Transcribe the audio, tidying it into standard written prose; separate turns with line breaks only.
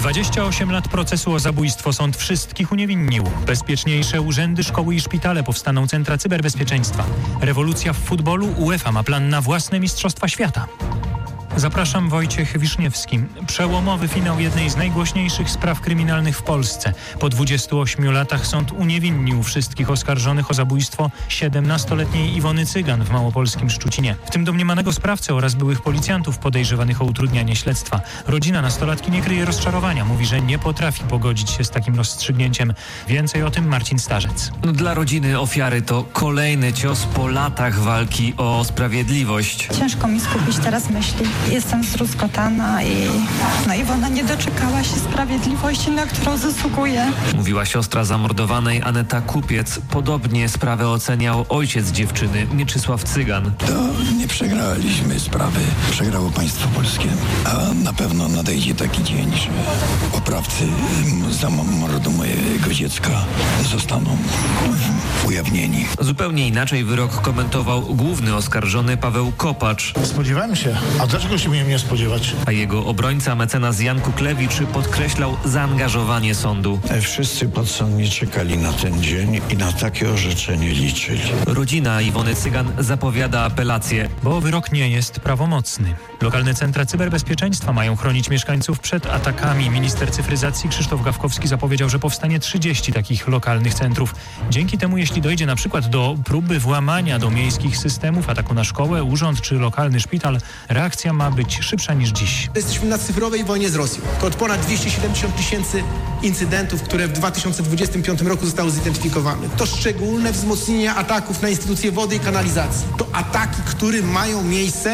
28 lat procesu o zabójstwo. Sąd wszystkich uniewinnił. Bezpieczniejsze urzędy, szkoły i szpitale. Powstaną centra cyberbezpieczeństwa. Rewolucja w futbolu. UEFA ma plan na własne mistrzostwa świata. Zapraszam, Wojciech Wiszniewski. Przełomowy finał jednej z najgłośniejszych spraw kryminalnych w Polsce. Po 28 latach sąd uniewinnił wszystkich oskarżonych o zabójstwo 17-letniej Iwony Cygan w małopolskim Szczucinie. W tym domniemanego sprawcę oraz byłych policjantów podejrzewanych o utrudnianie śledztwa. Rodzina nastolatki nie kryje rozczarowania. Mówi, że nie potrafi pogodzić się z takim rozstrzygnięciem. Więcej o tym Marcin Starzec.
Dla rodziny ofiary to kolejny cios po latach walki o sprawiedliwość.
Ciężko mi skupić teraz myśli. Jestem zdruzgotana i Iwona nie doczekała się sprawiedliwości, na którą zasługuje.
Mówiła siostra zamordowanej Aneta Kupiec. Podobnie sprawę oceniał ojciec dziewczyny Mieczysław Cygan.
To nie przegraliśmy sprawy. Przegrało państwo polskie. A na pewno nadejdzie taki dzień, że oprawcy zamordu mojego dziecka zostaną ujawnieni.
Zupełnie inaczej wyrok komentował główny oskarżony Paweł Kopacz.
Spodziewałem się. A dlaczego się miałem nie spodziewać?
A jego obrońca mecenas Jan Kuklewicz podkreślał zaangażowanie sądu.
Wszyscy podsądni czekali na ten dzień i na takie orzeczenie liczyli.
Rodzina Iwony Cygan zapowiada apelację.
Bo wyrok nie jest prawomocny. Lokalne centra cyberbezpieczeństwa mają chronić mieszkańców przed atakami. Minister cyfryzacji Krzysztof Gawkowski zapowiedział, że powstanie 30 takich lokalnych centrów. Dzięki temu, jeśli dojdzie na przykład do próby włamania do miejskich systemów, ataku na szkołę, urząd czy lokalny szpital, reakcja ma być szybsza niż dziś.
Jesteśmy na cyfrowej wojnie z Rosją. To od ponad 270 tysięcy incydentów, które w 2025 roku zostały zidentyfikowane. To szczególne wzmocnienie ataków na instytucje wody i kanalizacji. To ataki, które mają miejsce